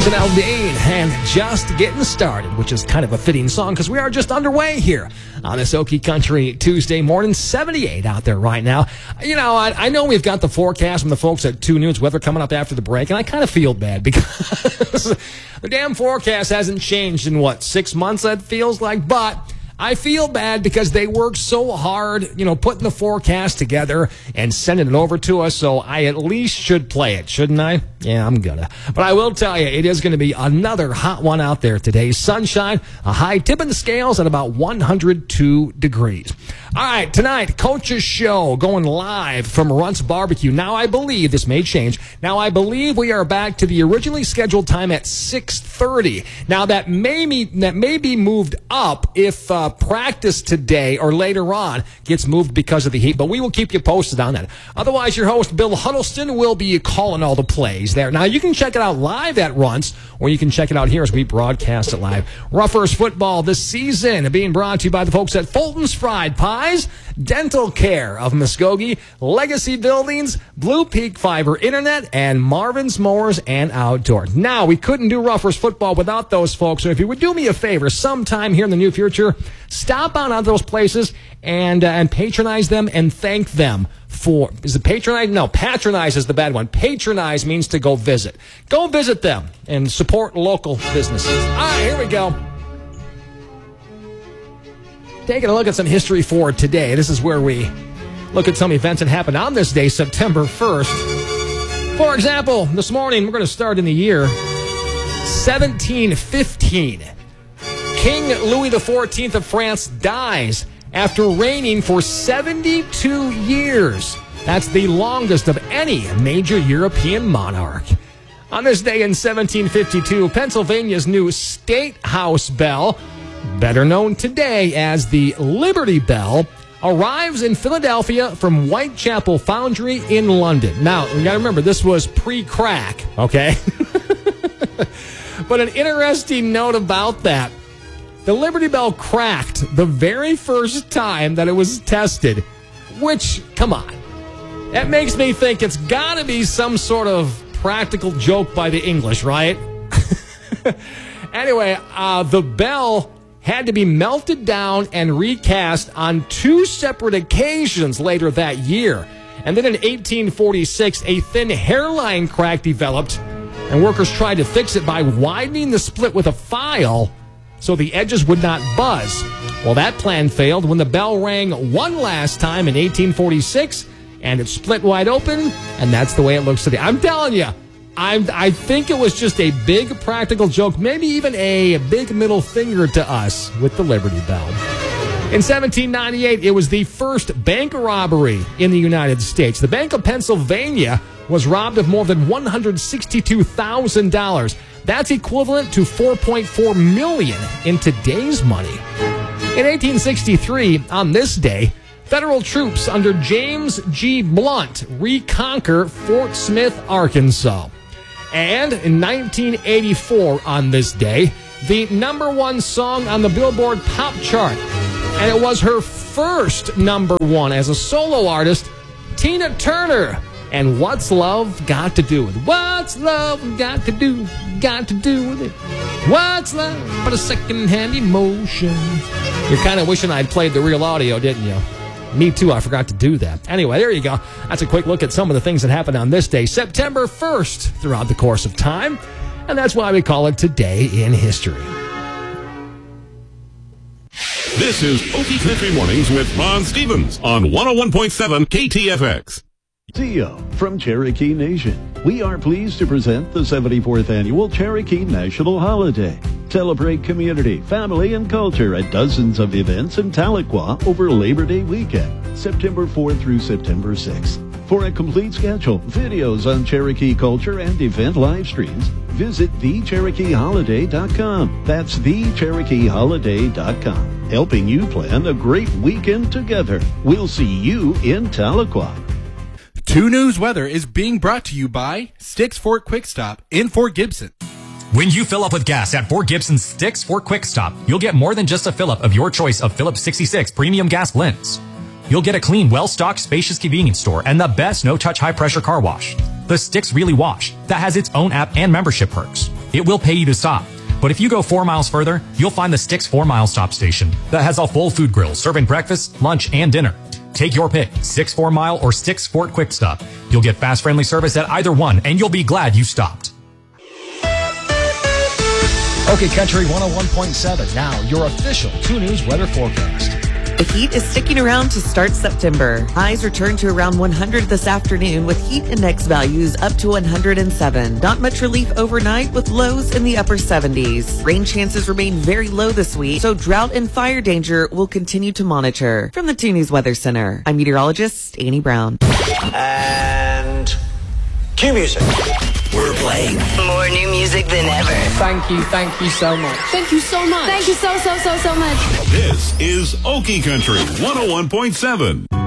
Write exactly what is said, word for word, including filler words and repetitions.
Jason Aldean and Just Getting Started, which is kind of a fitting song because we are just underway here on this Okie Country Tuesday morning. seventy-eight out there right now. You know, I, I know we've got the forecast from the folks at two News Weather coming up after the break, and I kind of feel bad because the damn forecast hasn't changed in, what, six months, it feels like, but I feel bad because they worked so hard, you know, putting the forecast together and sending it over to us, so I at least should play it, shouldn't I? Yeah, I'm gonna. But I will tell you, it is going to be another hot one out there today. Sunshine, a high tipping the scales at about one hundred two degrees. All right, tonight, Coach's Show going live from Runt's Barbecue. Now, I believe, this may change, now I believe we are back to the originally scheduled time at six thirty. Now, that may be, that may be moved up if uh, practice today or later on gets moved because of the heat, but we will keep you posted on that. Otherwise, your host, Bill Huddleston, will be calling all the plays there. Now, you can check it out live at Runt's, or you can check it out here as we broadcast it live. Ruffers football this season being brought to you by the folks at Fulton's Fried Pies, Dental Care of Muskogee, Legacy Buildings, Blue Peak Fiber Internet, and Marvin's Mowers and Outdoor. Now, we couldn't do Ruffers football without those folks, so if you would do me a favor sometime here in the near future, stop on out those places and uh, and patronize them and thank them for, is it patronize? No, patronize is the bad one. Patronize means to go visit. Go visit them and support local businesses. All right, here we go. Taking a look at some history for today. This is where we look at some events that happened on this day, September first. For example, this morning, we're going to start in the year seventeen fifteen. King Louis the fourteenth of France dies after reigning for seventy-two years. That's the longest of any major European monarch. On this day in seventeen fifty-two, Pennsylvania's new State House bell, better known today as the Liberty Bell, arrives in Philadelphia from Whitechapel Foundry in London. Now, you got to remember, this was pre-crack, okay? But an interesting note about that, the Liberty Bell cracked the very first time that it was tested, which, come on, that makes me think it's got to be some sort of practical joke by the English, right? Anyway, uh, the bell had to be melted down and recast on two separate occasions later that year. And then in eighteen forty-six, a thin hairline crack developed, and workers tried to fix it by widening the split with a file so the edges would not buzz. Well, that plan failed when the bell rang one last time in eighteen forty-six, and it split wide open, and that's the way it looks today. I'm telling you, I'm, I think it was just a big practical joke, maybe even a big middle finger to us with the Liberty Bell. In seventeen ninety-eight, it was the first bank robbery in the United States. The Bank of Pennsylvania was robbed of more than one hundred sixty-two thousand dollars. That's equivalent to four point four million dollars in today's money. In eighteen sixty-three, on this day, federal troops under James G. Blunt reconquer Fort Smith, Arkansas. And in nineteen eighty-four, on this day, the number one song on the Billboard Pop Chart. And it was her first number one as a solo artist, Tina Turner. And What's Love Got to Do with it? What's love got to do, got to do with it? What's love but a second-hand emotion? You're kind of wishing I'd played the real audio, didn't you? Me too, I forgot to do that. Anyway, there you go. That's a quick look at some of the things that happened on this day, September first, throughout the course of time. And that's why we call it Today in History. This is Okie Country Mornings with Ron Stevens on one oh one point seven K T F X. Theo from Cherokee Nation. We are pleased to present the seventy-fourth Annual Cherokee National Holiday. Celebrate community, family, and culture at dozens of events in Tahlequah over Labor Day weekend, September fourth through September sixth. For a complete schedule, videos on Cherokee culture, and event live streams, visit the cherokee holiday dot com. That's the cherokee holiday dot com. Helping you plan a great weekend together. We'll see you in Tahlequah. two News Weather is being brought to you by Sticks Fort Quick Stop in Fort Gibson. When you fill up with gas at Fort Gibson's Sticks Fort Quick Stop, you'll get more than just a fill-up of your choice of Phillips sixty-six premium gas blends. You'll get a clean, well-stocked, spacious convenience store and the best no-touch high-pressure car wash. The Sticks Really Wash, that has its own app and membership perks. it will pay you to stop. But if you go four miles further, you'll find the Sticks four Mile Stop Station that has a full food grill serving breakfast, lunch, and dinner. Take your pick, Sticks four Mile or Sticks Fort Quick Stop. You'll get fast, friendly service at either one, and you'll be glad you stopped. Okay, Country one oh one point seven. Now, your official two News weather forecast. The heat is sticking around to start September. Highs return to around one hundred this afternoon with heat index values up to one hundred seven. Not much relief overnight with lows in the upper seventies. Rain chances remain very low this week, so drought and fire danger will continue to monitor. From the two News Weather Center, I'm meteorologist Annie Brown. And cue music. We're playing more new music than ever. Thank you, thank you so much. Thank you so much. Thank you so, so, so, so much. This is Okie Country one oh one point seven.